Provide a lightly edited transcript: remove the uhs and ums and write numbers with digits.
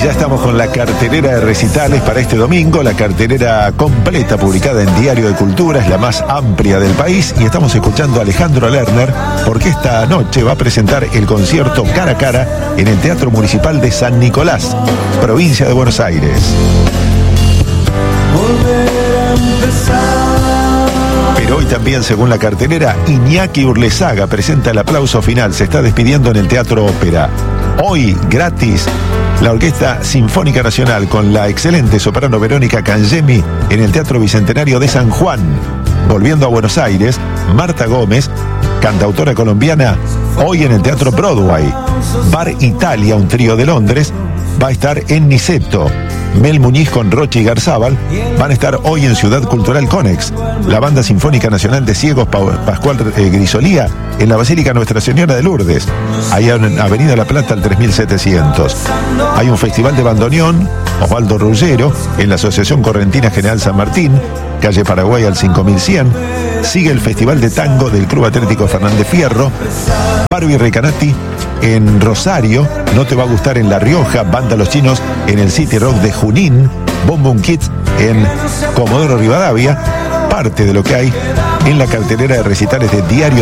Ya estamos con la cartelera de recitales para este domingo, la cartelera completa publicada en Diario de Cultura, es la más amplia del país, y estamos escuchando a Alejandro Lerner porque esta noche va a presentar el concierto Cara a Cara en el Teatro Municipal de San Nicolás, provincia de Buenos Aires. Pero hoy también, según la cartelera, Iñaki Urlesaga presenta el aplauso final, se está despidiendo en el Teatro Ópera. Hoy, gratis, la Orquesta Sinfónica Nacional con la excelente soprano Verónica Cangemi en el Teatro Bicentenario de San Juan. Volviendo a Buenos Aires, Marta Gómez, cantautora colombiana, hoy en el Teatro Broadway. Bar Italia, un trío de Londres, va a estar en Niceto. Mel Muñiz con Rochi Garzábal van a estar hoy en Ciudad Cultural Conex. La Banda Sinfónica Nacional de Ciegos Pascual Grisolía en la Basílica Nuestra Señora de Lourdes, ahí en Avenida La Plata al 3700. Hay un festival de bandoneón, Osvaldo Ruggero, en la Asociación Correntina General San Martín, calle Paraguay al 5100. Sigue el Festival de Tango del Club Atlético Fernández Fierro. Barbie Recanati en Rosario, No Te Va a Gustar en La Rioja, Banda Los Chinos en el City Rock de Junín, Boom Boom Kids en Comodoro Rivadavia, parte de lo que hay en la cartelera de recitales de Diario